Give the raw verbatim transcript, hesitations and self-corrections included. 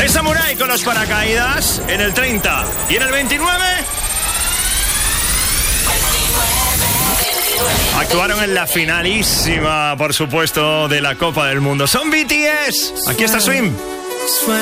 The Samurai con los paracaídas en el treinta. Y en el veintinueve... actuaron en la finalísima, por supuesto, de la Copa del Mundo. Son B T S. Aquí está Swim.